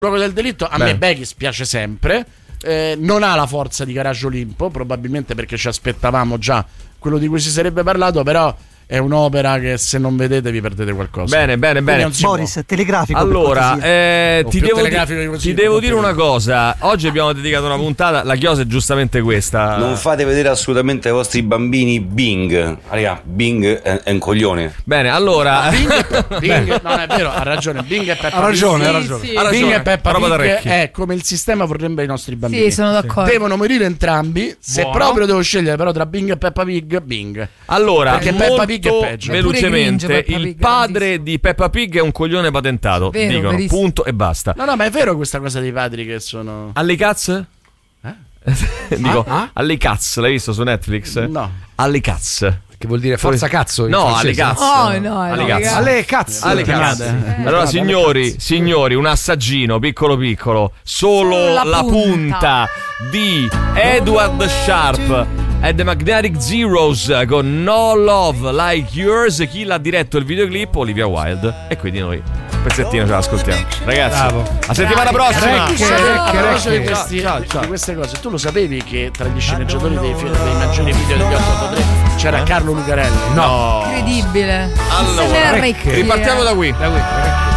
luogo del delitto. A me Bekis piace sempre. Non ha la forza di Garage Olimpo, probabilmente perché ci aspettavamo già quello di cui si sarebbe parlato, però è un'opera che se non vedete vi perdete qualcosa. Bene. Boris, telegrafico. Allora, ti devo dire una cosa. cosa. Oggi abbiamo dedicato una puntata. La chiosa è giustamente questa. Non fate vedere assolutamente ai vostri bambini Bing. Raga, Bing è un coglione. Bene, allora. Bing, non è vero, ha ragione. Bing e Peppa Ha ragione, Pig. ha ragione. Sì. Bing e Peppa Roba da Pig orecchie. è come il sistema vorrebbe ai nostri bambini. Sì, sono d'accordo. Devono morire entrambi. Se Buono. proprio devo scegliere però tra Bing e Peppa Pig, Bing. Allora, Perché Peppa Pig è peggio. velocemente, Pure cringe, il Peppa Pig, padre di Peppa Pig è un coglione patentato. Vero, dicono, verissimo. punto e basta. No, ma è vero questa cosa dei padri che sono... Alle cazze? Dico, alle cazze, l'hai visto su Netflix? No. Alle cazze. Che vuol dire forza cazzo? in No, francese? alle cazze. Oh, no, alle no, cazze. ragazzi. Alle cazzo. Alle cazze. Allora, signori, un assaggino piccolo, solo la punta di Edward Sharp e The Magnetic Zeros con No Love Like Yours. Chi l'ha diretto il videoclip? Olivia Wilde. E quindi noi un pezzettino ce l'ascoltiamo. Ragazzi, a settimana prossima. Di queste cose tu lo sapevi che tra gli sceneggiatori dei maggiori video degli 883 c'era Carlo Lucarelli? No. Incredibile. Allora, Orecchie. ripartiamo da qui.